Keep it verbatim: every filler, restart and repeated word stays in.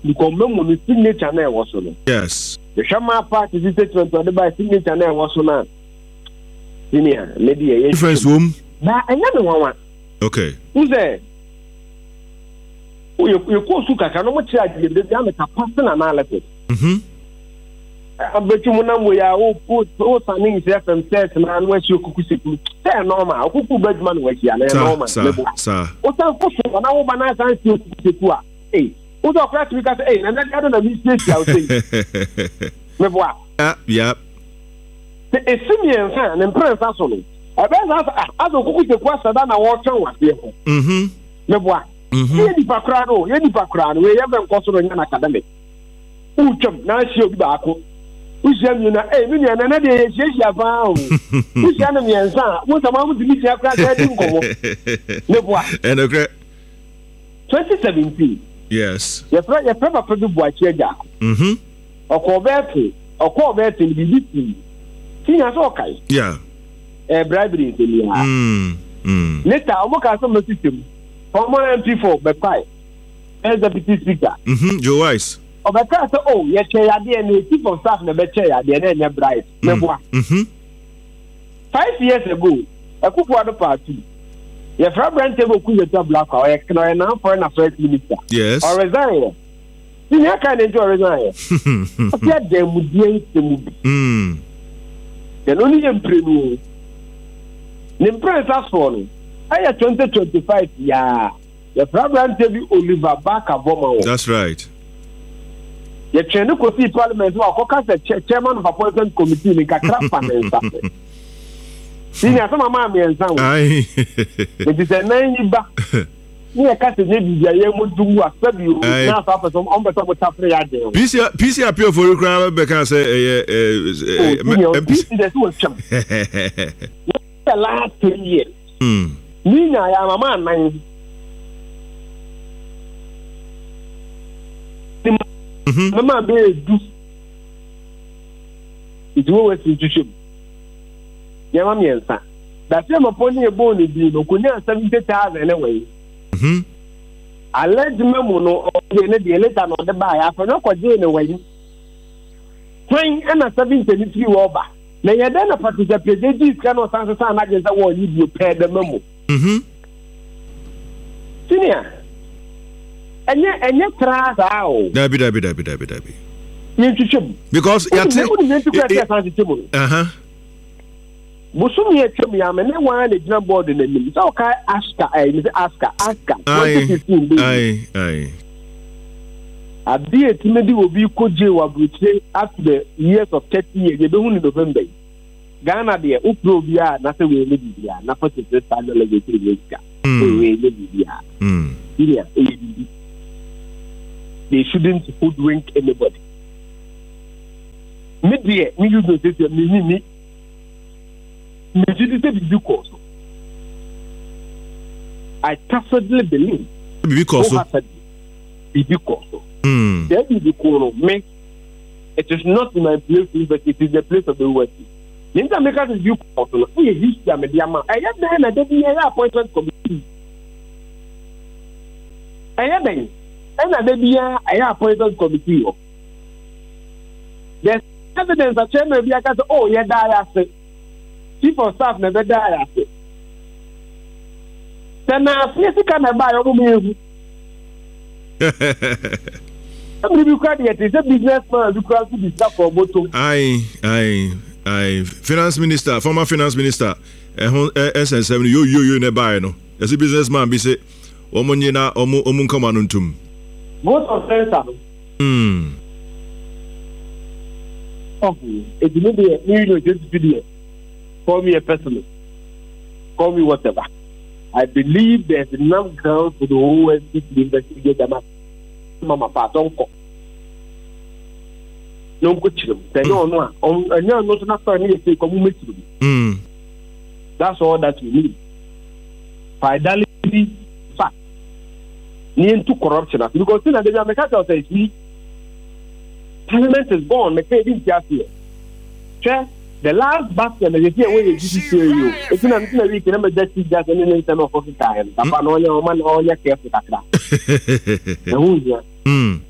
because memo signature na was so. Yes. The Shama party is statement to the signature na was so na. Senior, maybe difference room. Na anya no one. Okay. Who say? You you go suka ka no mo charge the dey am ka personal analysis. Mhm. Abetu mo na mo ya o put o sanin se F M set na no esi okuku seku. Say normal, okuku badman no esi na normal. Sir, sir. O san for so na wo ba na san se okuku seku a. Eh, o do class we ka say eh na na ka na mistake ya o say. Me boa. Yeah, yeah. Se esimien fa na prince aso no. Ebe za aso okuku seku asada na wo twan wase ho. Mhm. Me boa. Mhm. Ye di pakra no, ye di pakra no, we ye ben koso no nya na academic. Uchem na si obi ba ko. Uchem you na eh me na na de ye hia ba o. Uchem na me ensa, wo sama mu di ti akra ka di nkomo. Me boa. And okay. twenty seventeen. Yes. Ye fra ye fra papa bi boa chi aja. Mhm. Oko beto, oko beto bi bi ti. Tinya so kai. Yeah. Eh bribery de ni ha. Mm. Mm. Later omo ka so mo system. Former M P four be pai. As deputy speaker. Mhm. Joe Wise. Obeka say oh ye che ya de na chief of staff na be che ya de na nya bribe. Me boa. Mhm. Five years ago, Akufo-Addo party. Ye fra brand table ku ye black or ye no na foreign affairs minister. Yes. Or resign. Senior kind of resign. Afia dem mu die temu. Mm. Ye no ni emprenu. Ni empress as for no. Aya twenty twenty-five ya. Ye fra brand table Oliver Baka-Boma. That's right. Ye train ko see parliament wa ko ka chairman of appointment committee ni ka craft panel staff. Senior sama ma me ensan wo. Ai. It is a nine ba. Ni e ka se je bibia ye mo dungu asabi o na sa person on beto mo tafre ya de. P C P C appeal for you crime be can say eh eh P C dey so cham. The last three years. Hmm. Ni nya ya mama nan. Mhm. Mama be do. It wo we institution. Yama miensa. That same upon your bone be no kunya seventy thousand anyway. Mhm. Alleged memo no the letter no the buy after no kwaje anyway. When na seventy-three over. Na ye den na participate this kind of sense na agenda wo you be pay the memo. Mhm. Senior. Enye enye tra sa o. Dabi dabi dabi dabi dabi. Yentwetwem. Because ya te uh-huh. Busumi etem ya me ne wan na gina board na nim. So kai aska eh me aska aska twenty fifteen. Ai ai. Abi etimedi obi koje wa bruche after the years of thirty years ye be hu ni November. Ghana de upro bia na se we le bia na for the standard legislative ska. We le bia. Mm. Yeah, they shouldn't hoodwink anybody. Me dear, me use no say me me me. Me just say be because I tacitly believe because be because hmm there be because me it is not in my place but it is the place of the world. Ninja make us do because no we use the media man. I have done na dey here appointment committee. I have done and na dey here I have appointment committee. There's evidence that chairman be aka say oh yeah die say chief of staff never die say. Then na face can buy omo me. I'm be quite yet is a businessman because to be staff for moto. Aye aye aye finance minister former finance minister S N seven yo yo yo ne buy no. As a businessman be say omo nyina omo omo come anuntum. Most of them Hmm. Okay. If you need a new just video, call me a person. Call me whatever. I believe there's enough ground for the whole N C to investigate them. Mama, pardon. No good children. They don't know. And you're not enough for me to say, come with you. Hmm. That's all that we need. Fidelity, fact. Near to corruption. Because in the American says, Parliament is gone. The case is just here. Check the last basket. The year where you did you. It's not a week. Remember that you just any nation of office time. Papa no your man all your careful. Hmm.